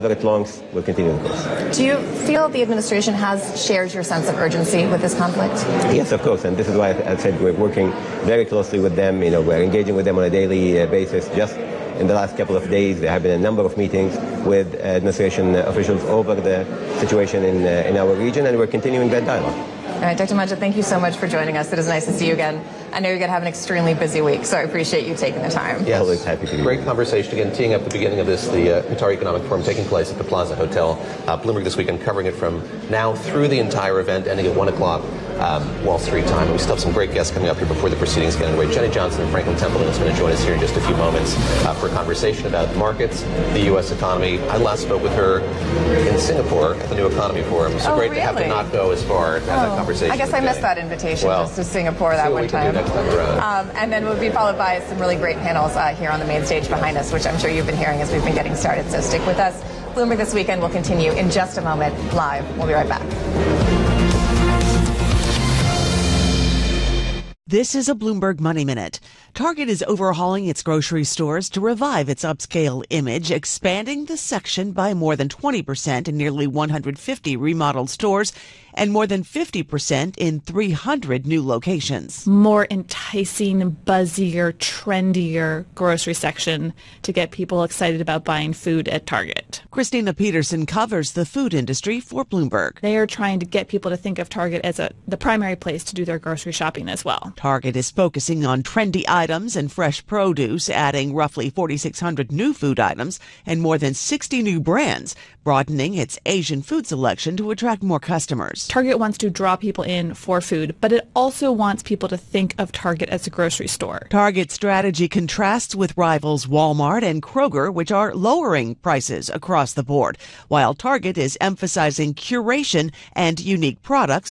Whether it longs, we'll continue the course. Do you feel the administration shares your sense of urgency with this conflict? Yes, of course, and this is why I said we're working very closely with them. We're engaging with them on a daily basis. Just in the last couple of days, there have been a number of meetings with administration officials over the situation in our region, and we're continuing that dialogue. All right, Dr. Majid, thank you so much for joining us. It is nice to see you again. I know you're going to have an extremely busy week, so I appreciate you taking the time. Yes, always happy to be great here. Conversation again, teeing up the beginning of this, the Qatar Economic Forum taking place at the Plaza Hotel. Bloomberg this weekend covering it from now through the entire event, ending at 1 o'clock Wall Street time. And we still have some great guests coming up here before the proceedings get underway. Jenny Johnson and Franklin Templeton is going to join us here in just a few moments for a conversation about markets, the U.S. economy. I last spoke with her in Singapore at the New Economy Forum. So great to have to not go as far to have that conversation. I guess I missed that invitation just to Singapore that one time. Next time around. And then we'll be followed by some really great panels here on the main stage behind us, which I'm sure you've been hearing as we've been getting started. So stick with us. Bloomberg This Weekend will continue in just a moment live. We'll be right back. This is a Bloomberg Money Minute. Target is overhauling its grocery stores to revive its upscale image, expanding the section by more than 20% in nearly 150 remodeled stores and more than 50% in 300 new locations. More enticing, buzzier, trendier grocery section to get people excited about buying food at Target. Christina Peterson covers the food industry for Bloomberg. They are trying to get people to think of Target as the primary place to do their grocery shopping as well. Target is focusing on trendy items and fresh produce, adding roughly 4,600 new food items and more than 60 new brands, broadening its Asian food selection to attract more customers. Target wants to draw people in for food, but it also wants people to think of Target as a grocery store. Target's strategy contrasts with rivals Walmart and Kroger, which are lowering prices across the board, while Target is emphasizing curation and unique products